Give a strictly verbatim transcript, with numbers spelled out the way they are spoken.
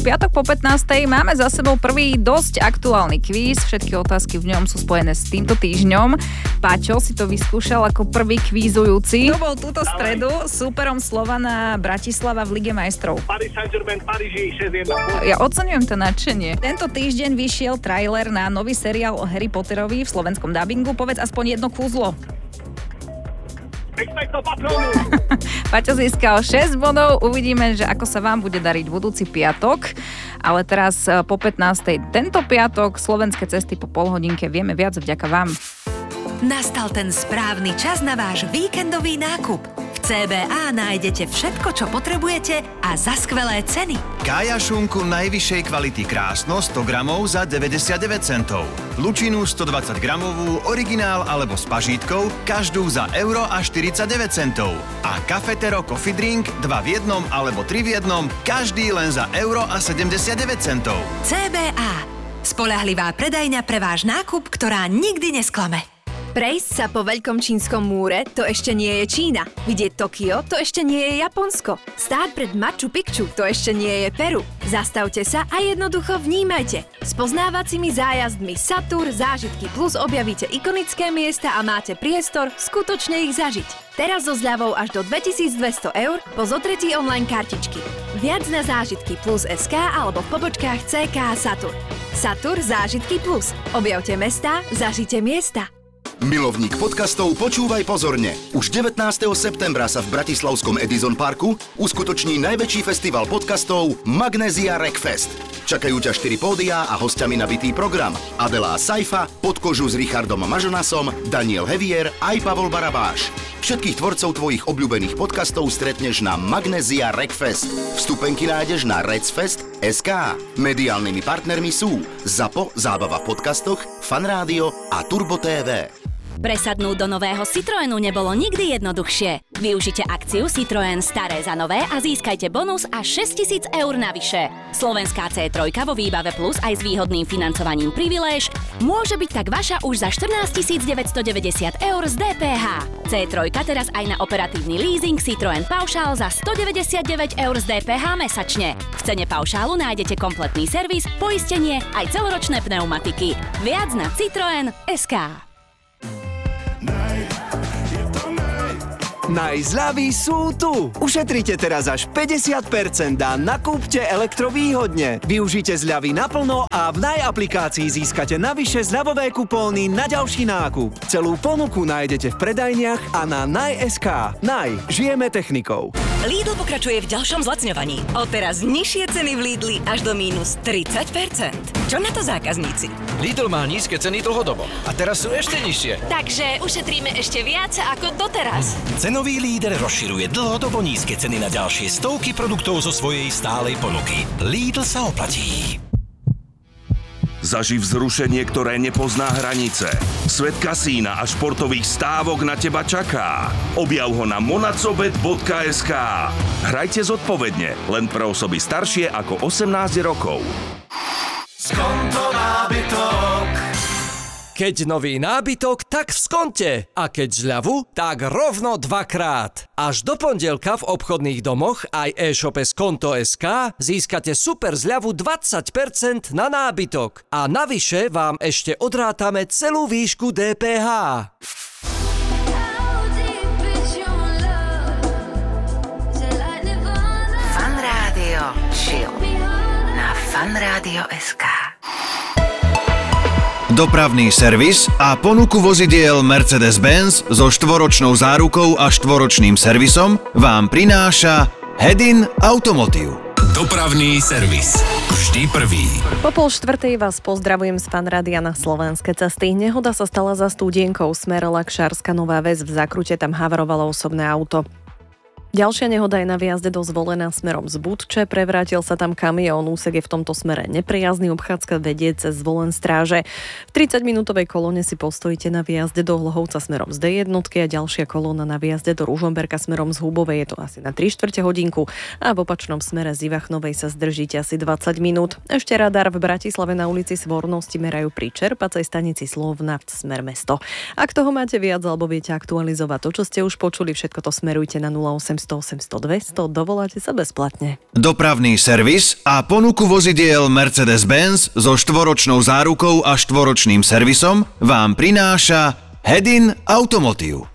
piatok po pätnástej máme za sebou prvý dosť aktuálny kvíz. Všetky otázky v ňom sú spojené s týmto týždňom. Paťo si to vyskúšal ako prvý kvízujúci. To bol túto stredu súperom Slovana Bratislava v Lige majstrov. Paris Saint-Germain, Paríži šesť jedna. Ja oceňujem to nadšenie. Tento týždeň vyšiel trailer na nový seriál o Harry Potterovi v slovenskom dabingu. Povedz aspoň jedno kúzlo. Expecto Patronum. Paťo získal šesť bodov, uvidíme, že ako sa vám bude dariť budúci piatok, ale teraz po pätnástej tento piatok slovenské cesty po polhodinke vieme viac vďaka vám. Nastal ten správny čas na váš víkendový nákup. V cé bé á nájdete všetko, čo potrebujete a za skvelé ceny. Kája šunku najvyššej kvality krásno sto gramov za deväťdesiatdeväť centov. Lučinu stodvadsať gramovú, originál alebo s pažítkou, každú za euro a štyridsaťdeväť centov. A Cafetero Coffee Drink dva v jednom alebo tri v jednom, každý len za euro a sedemdesiatdeväť centov. cé bé á. Spoľahlivá predajňa pre váš nákup, ktorá nikdy nesklame. Prejsť sa po veľkom čínskom múre, to ešte nie je Čína. Vidieť Tokio, to ešte nie je Japonsko. Stáť pred Machu Picchu, to ešte nie je Peru. Zastavte sa a jednoducho vnímajte. S poznávacími zájazdmi Satur Zážitky Plus objavíte ikonické miesta a máte priestor skutočne ich zažiť. Teraz so zľavou až do dvetisícdvesto eur po zotretí online kartičky. Viac na zážitky plus bodka es ká alebo v pobočkách cé ká Satur. Satur Zážitky Plus. Objavte mestá, zažite miesta. Milovník podcastov, počúvaj pozorne. Už devätnásteho septembra sa v bratislavskom Edison Parku uskutoční najväčší festival podcastov Magnézia Rockfest. Čakajú ťa štyri pódia a hostiami nabitý program. Adela Saifa, Podkožu s Richardom Mažonasom, Daniel Hevier aj Pavol Barabáš. Všetkých tvorcov tvojich obľúbených podcastov stretneš na Magnézia Rockfest. Vstupenky nájdeš na recfest bodka es ká. Mediálnymi partnermi sú ZAPO, zábava v podcastoch, Fanrádio a Turbo té vé. Presadnúť do nového Citroenu nebolo nikdy jednoduchšie. Využite akciu Citroen staré za nové a získajte bonus až šesťtisíc eur navyše. Slovenská cé tri vo výbave plus aj s výhodným financovaním Priviléž môže byť tak vaša už za štrnásťtisícdeväťstodeväťdesiat eur z dé pé há. cé tri teraz aj na operatívny leasing Citroen Paušál za stodeväťdesiatdeväť eur z dé pé há mesačne. V cene paušálu nájdete kompletný servis, poistenie aj celoročné pneumatiky. Viac na citroen bodka es ká. Najzľavy sú tu! Ušetrite teraz až päťdesiat percent a nakúpte elektrovýhodne. Využite zľavy naplno a v Naj aplikácii získate navyše zľavové kupóny na ďalší nákup. Celú ponuku nájdete v predajniach a na Naj bodka es ká. Naj, žijeme technikou. Lidl pokračuje v ďalšom zlacňovaní. Odteraz nižšie ceny v Lidli až do mínus tridsať percent. Čo na to zákazníci? Lidl má nízke ceny dlhodobo a teraz sú ešte nižšie. Takže ušetríme ešte viac ako doteraz. Cenový líder rozširuje dlhodobo nízke ceny na ďalšie stovky produktov zo svojej stálej ponuky. Lidl sa oplatí. Zaživ vzrušenie, ktoré nepozná hranice. Svet kasína a športových stávok na teba čaká. Objav ho na monacobet bodka es ká. Hrajte zodpovedne, len pre osoby staršie ako osemnásť rokov. Skonto nábytok. Keď nový nábytok, tak v Skonte. A keď zľavu, tak rovno dvakrát. Až do pondelka v obchodných domoch aj e-shope Skonto bodka es ká získate super zľavu dvadsať percent na nábytok. A navyše vám ešte odrátame celú výšku dé pé há. Fanrádio Chill na fanrádio bodka es ká. Dopravný servis a ponuku vozidiel Mercedes-Benz so štvoročnou zárukou a štvoročným servisom vám prináša Hedin Automotive. Dopravný servis. Vždy prvý. Po pol štvrtej vás pozdravujem z Fanrádia na slovenské cesty. Nehoda sa stala za Studienkou, smer Lakšárska Nová Ves. V zákrute tam havarovalo osobné auto. Ďalšia nehoda je na výjazde do Zvolena smerom z Budče. Prevrátil sa tam kamión, úsek je v tomto smere nepriazný, obchádzka vedie cez Zvolen Stráže. V tridsaťminútovej kolóne si postojíte na výjazde do Hlohovca smerom z dé jedna a ďalšia kolóna na výjazde do Ružomberka smerom z Hubovej. Je to asi na tri štvrte hodinku a v opačnom smere z Ivachnovej sa zdržíte asi dvadsať minút. Ešte radar v Bratislave na ulici Svornosti merajú pri čerpacej stanici Slovnaft smer mesto. Ak toho máte viac alebo viete aktualizovať to, čo ste už počuli, všetko to smerujte na nula osem šesťsto osemsto dvesto dovoláte sa bezplatne. Dopravný servis a ponuku vozidiel Mercedes-Benz so štvoročnou zárukou a štvoročným servisom vám prináša Hedin Automotív.